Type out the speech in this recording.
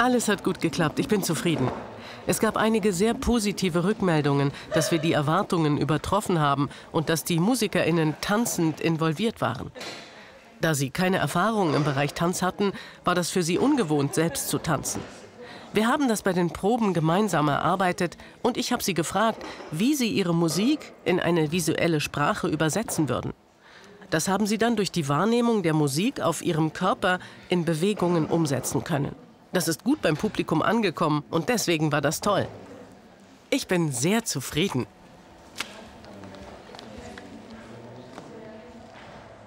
Alles hat gut geklappt. Ich bin zufrieden. Es gab einige sehr positive Rückmeldungen, dass wir die Erwartungen übertroffen haben und dass die MusikerInnen tanzend involviert waren. Da sie keine Erfahrung im Bereich Tanz hatten, war das für sie ungewohnt, selbst zu tanzen. Wir haben das bei den Proben gemeinsam erarbeitet und ich habe sie gefragt, wie sie ihre Musik in eine visuelle Sprache übersetzen würden. Das haben sie dann durch die Wahrnehmung der Musik auf ihrem Körper in Bewegungen umsetzen können. Das ist gut beim Publikum angekommen und deswegen war das toll. Ich bin sehr zufrieden.